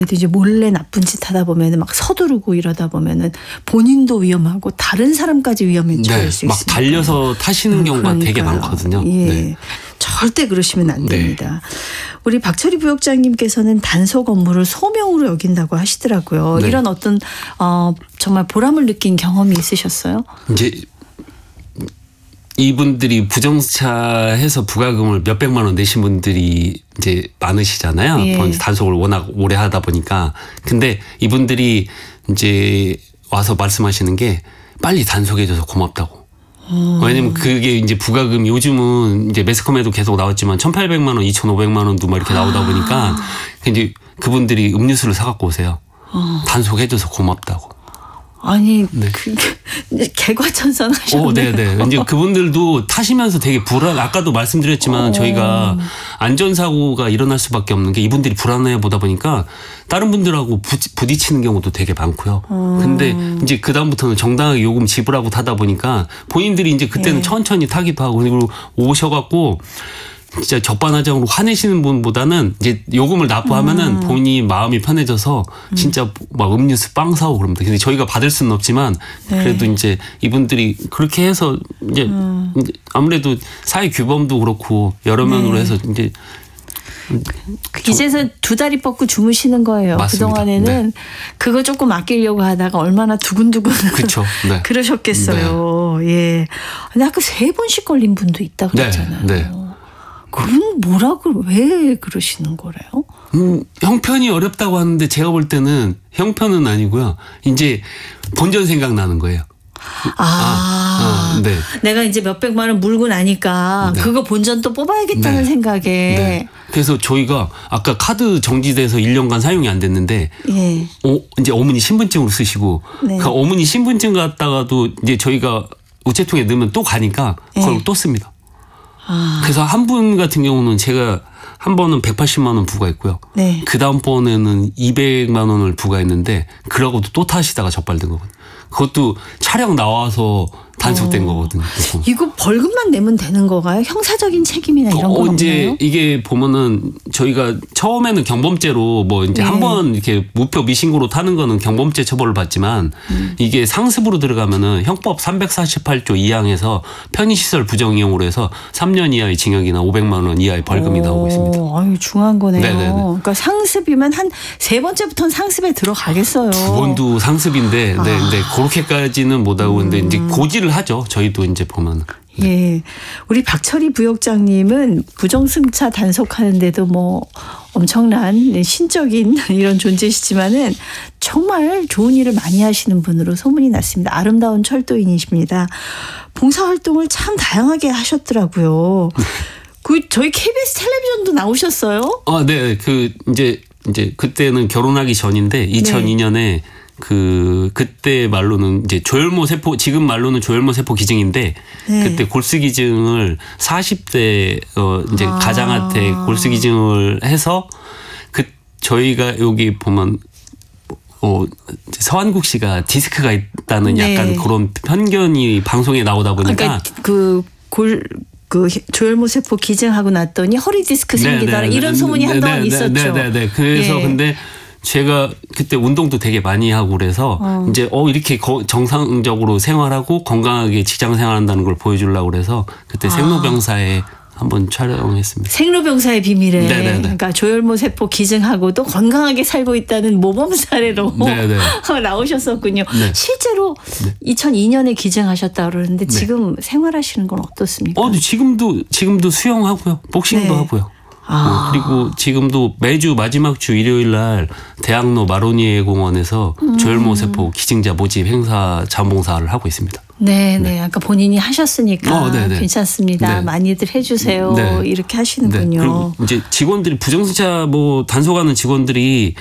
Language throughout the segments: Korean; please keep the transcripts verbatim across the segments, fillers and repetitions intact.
이제 몰래 나쁜 짓 하다 보면은 막 서두르고 이러다 보면은 본인도 위험하고 다른 사람까지 위험에 처할 네, 수 막 있습니다. 달려서 타시는 경우가 그러니까요. 되게 많거든요. 예. 네. 절대 그러시면 안 네. 됩니다. 우리 박철희 부역장님께서는 단속 업무를 소명으로 여긴다고 하시더라고요. 네. 이런 어떤 어, 정말 보람을 느낀 경험이 있으셨어요? 이제 이분들이 부정차해서 부가금을 몇백만 원 내신 분들이 이제 많으시잖아요. 예. 단속을 워낙 오래 하다 보니까. 근데 이분들이 이제 와서 말씀하시는 게 빨리 단속해줘서 고맙다고. 음. 왜냐면 그게 이제 부가금이 요즘은 이제 매스컴에도 계속 나왔지만 천팔백만 원, 이천오백만 원도 막 이렇게 나오다 보니까 이제 그분들이 음료수를 사갖고 오세요. 어. 단속해줘서 고맙다고. 아니, 네. 그, 개과천선하셨네요. 오, 네네. 이제 그분들도 타시면서 되게 불안, 아까도 말씀드렸지만 오. 저희가 안전사고가 일어날 수밖에 없는 게 이분들이 불안해 보다 보니까 다른 분들하고 부, 부딪히는 경우도 되게 많고요. 오. 근데 이제 그다음부터는 정당하게 요금 지불하고 타다 보니까 본인들이 이제 그때는 네. 천천히 타기도 하고 그리고 오셔갖고 진짜 적반하장으로 화내시는 분보다는 이제 요금을 납부하면은 음. 본인이 마음이 편해져서 진짜 막 음료수 빵 사오고 그럽니다. 근데 저희가 받을 수는 없지만 그래도 네. 이제 이분들이 그렇게 해서 이제, 음. 이제 아무래도 사회 규범도 그렇고 여러 면으로 네. 해서 이제 이제서 두 다리 뻗고 주무시는 거예요. 맞습니다. 그동안에는 네. 그거 조금 아끼려고 하다가 얼마나 두근두근 그렇죠. 네. 그러셨겠어요. 네. 예. 근데 아까 세 번씩 걸린 분도 있다 그랬잖아요. 네. 네. 그건 뭐라고 왜 그러시는 거래요? 음, 형편이 어렵다고 하는데 제가 볼 때는 형편은 아니고요. 이제 본전 생각나는 거예요. 아, 아, 아 네. 내가 이제 몇백만 원 물고 나니까 네. 그거 본전 또 뽑아야겠다는 네. 생각에. 네. 그래서 저희가 아까 카드 정지돼서 일 년간 사용이 안 됐는데 예. 어, 이제 어머니 신분증으로 쓰시고 네. 그 어머니 신분증 갖다가도 이제 저희가 우체통에 넣으면 또 가니까 그걸 예. 또 씁니다. 아. 그래서 한 분 같은 경우는 제가 한 번은 백팔십만 원 부과했고요. 네. 그 다음번에는 이백만 원을 부과했는데 그러고도 또 타시다가 적발된 거거든요. 그것도 차량 나와서 단속된 어. 거거든요. 그래서. 이거 벌금만 내면 되는 거가요? 형사적인 책임이나 이런 거 어, 이제 없나요? 이게 보면은 저희가 처음에는 경범죄로 뭐 이제 네. 한번 이렇게 무표 미신고로 타는 거는 경범죄 처벌을 받지만 음. 이게 상습으로 들어가면은 형법 삼백사십팔 조 이 항에서 편의시설 부정 이용으로 해서 삼 년 이하의 징역이나 오백만 원 이하의 벌금이 오. 나오고 있습니다. 아유, 중요한 거네요. 네네네. 그러니까 상습이면 한 세 번째부터는 상습에 들어가겠어요. 두 번도 상습인데, 아. 네, 네, 그렇게까지는 못하고 음. 근데 이제 고지를 하죠. 저희도 이제 보면. 네. 예, 우리 박철희 부역장님은 부정승차 단속하는데도 뭐 엄청난 신적인 이런 존재시지만은 정말 좋은 일을 많이 하시는 분으로 소문이 났습니다. 아름다운 철도인이십니다. 봉사활동을 참 다양하게 하셨더라고요. 그 저희 케이비에스 텔레비전도 나오셨어요? 아, 네, 그 이제 이제 그때는 결혼하기 전인데 이천이 년에 네. 그 그때 말로는 이제 조혈모 세포 지금 말로는 조혈모 세포 기증인데 네. 그때 골수 기증을 사십 대 어 이제 아. 가장한테 골수 기증을 해서 그 저희가 여기 보면 어 서한국 씨가 디스크가 있다는 네. 약간 그런 편견이 방송에 나오다 보니까 그러니까 그 골 그 조혈모 세포 기증하고 났더니 허리 디스크 생기더라 이런 소문이 한동안 있었죠. 네네네. 그래서 예. 근데 제가 그때 운동도 되게 많이 하고 그래서 어. 이제 어 이렇게 정상적으로 생활하고 건강하게 직장 생활한다는 걸 보여주려고 그래서 그때 아. 생로병사에 한번 촬영했습니다. 생로병사의 비밀에 네네네. 그러니까 조혈모 세포 기증하고도 건강하게 살고 있다는 모범 사례로 나오셨었군요. 네. 실제로 네. 이천이 년에 기증하셨다 그러는데 네. 지금 생활하시는 건 어떻습니까? 어, 지금도 지금도 수영하고요, 복싱도 네. 하고요. 아. 그리고 지금도 매주 마지막 주 일요일 날 대학로 마로니에 공원에서 음. 조혈모 세포 기증자 모집 행사 자원봉사를 하고 있습니다. 네, 네. 아까 본인이 하셨으니까 어, 괜찮습니다. 네. 많이들 해주세요. 네. 이렇게 하시는군요. 네. 그리고 이제 직원들이 부정승차 뭐 단속하는 직원들이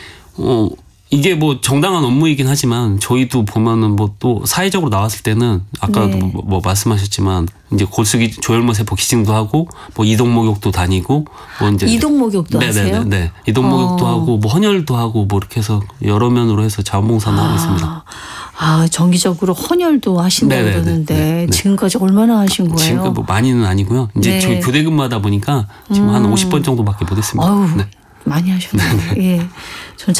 어. 이게 뭐 정당한 업무이긴 하지만 저희도 보면은 뭐 또 사회적으로 나왔을 때는 아까도 네. 뭐, 뭐 말씀하셨지만 이제 골수기 조혈모 세포 기증도 하고 뭐 이동 목욕도 다니고 뭐 이제 이동 목욕도 네네네. 하세요? 네, 이동 목욕도 어. 하고 뭐 헌혈도 하고 뭐 이렇게 해서 여러 면으로 해서 자원봉사를 아. 하고 있습니다. 아, 정기적으로 헌혈도 하신다고 네네네. 그러는데 네. 네. 지금까지 얼마나 하신 거예요? 지금까지 뭐 많이는 아니고요. 이제 네. 저희 교대 근무하다 보니까 지금 음. 한 오십 번 정도밖에 못했습니다. 아유. 네. 많이 하셨네요. 예. 전